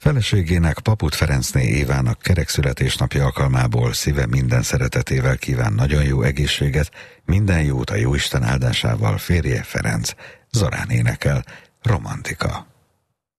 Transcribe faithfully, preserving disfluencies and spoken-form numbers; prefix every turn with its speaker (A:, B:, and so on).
A: Feleségének, Paput Ferencné Évának kerekszületésnapja alkalmából szíve minden szeretetével kíván nagyon jó egészséget, minden jót a Jóisten áldásával, férje Ferenc. Zorán énekel, Romantika.